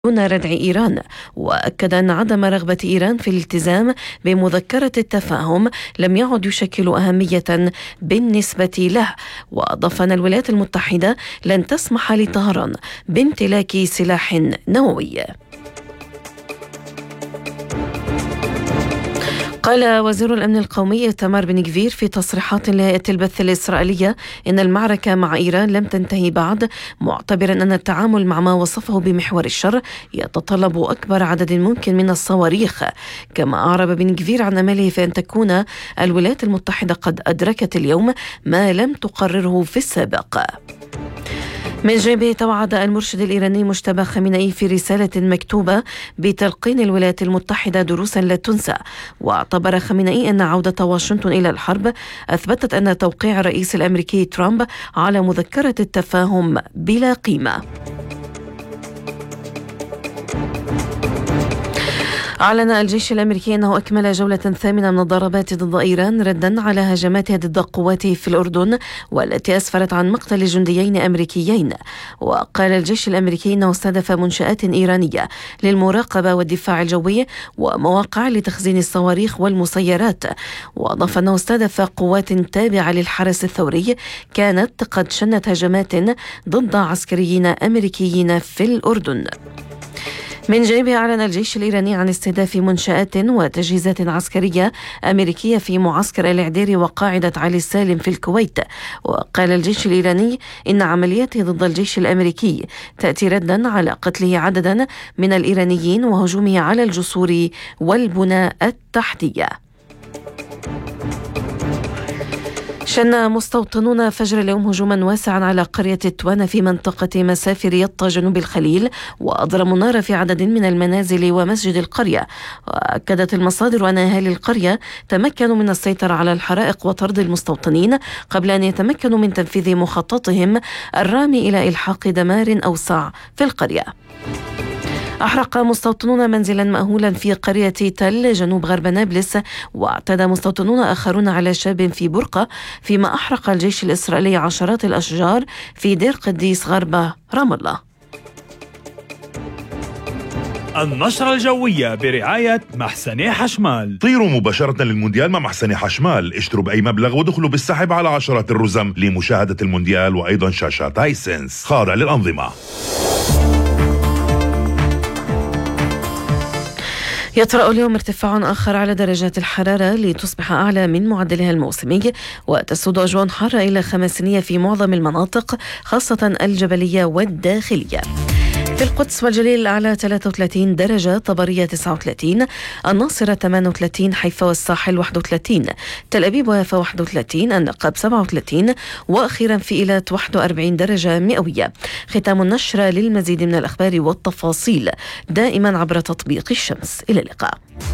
دون ردع إيران. وأكد أن عدم رغبة إيران في الالتزام بمذكرة التفاهم لم يعد يشكل أهمية بالنسبة له. وأضاف أن الولايات المتحدة لن تسمح لطهران بامتلاك سلاح نووي. قال وزير الأمن القومي إيتمار بن غفير في تصريحات لهيئة البث الإسرائيلية إن المعركة مع إيران لم تنتهي بعد، معتبرا أن التعامل مع ما وصفه بمحور الشر يتطلب أكبر عدد ممكن من الصواريخ. كما أعرب بن غفير عن أمله في أن تكون الولايات المتحدة قد أدركت اليوم ما لم تقرره في السابق. من جانبه توعد المرشد الإيراني مجتبى خامنئي في رسالة مكتوبة بتلقين الولايات المتحدة دروسا لا تنسى. واعتبر خامنئي أن عودة واشنطن إلى الحرب أثبتت أن توقيع الرئيس الأمريكي ترامب على مذكرة التفاهم بلا قيمة. أعلن الجيش الأمريكي أنه أكمل جولة ثامنة من الضربات ضد إيران ردا على هجماتها ضد قواته في الأردن، والتي أسفرت عن مقتل جنديين أمريكيين. وقال الجيش الأمريكي أنه استهدف منشآت إيرانية للمراقبة والدفاع الجوي ومواقع لتخزين الصواريخ والمسيرات. وأضاف أنه استهدف قوات تابعة للحرس الثوري كانت قد شنت هجمات ضد عسكريين أمريكيين في الأردن. من جانبه أعلن الجيش الإيراني عن استهداف منشآت وتجهيزات عسكرية أمريكية في معسكر العدير وقاعدة علي السالم في الكويت. وقال الجيش الإيراني إن عملياته ضد الجيش الأمريكي تأتي ردا على قتله عددا من الإيرانيين وهجومه على الجسور والبنى التحتية. شن مستوطنون فجر اليوم هجوما واسعا على قرية توانة في منطقة مسافر يطا جنوب الخليل، وأضرموا النار في عدد من المنازل ومسجد القرية. وأكدت المصادر أن أهالي القرية تمكنوا من السيطرة على الحرائق وطرد المستوطنين قبل أن يتمكنوا من تنفيذ مخططهم الرامي إلى إلحاق دمار أوسع في القرية. أحرق مستوطنون منزلا مأهولا في قرية تل جنوب غرب نابلس، واعتدى مستوطنون آخرون على شاب في برقة، فيما أحرق الجيش الإسرائيلي عشرات الأشجار في دير قديس غرب رام الله. النشرة الجوية برعاية محسني حشمال. طيروا مباشرة للمونديال مع محسني حشمال، اشتروا بأي مبلغ ودخلوا بالسحب على عشرات الرزم لمشاهدة المونديال وأيضا شاشات هايسنس خاضع للأنظمة. يطرأ اليوم ارتفاع آخر على درجات الحرارة لتصبح أعلى من معدلها الموسمي، وتسود أجواء حارة إلى خماسينية في معظم المناطق خاصة الجبلية والداخلية. في القدس والجليل الأعلى 33 درجة، طبرية 39، الناصرة 38، حيفا والساحل 31، تل أبيب ويافا 31، النقب 37، وأخيرا في إيلات 41 درجة مئوية. ختام النشرة. للمزيد من الأخبار والتفاصيل دائما عبر تطبيق الشمس. إلى اللقاء.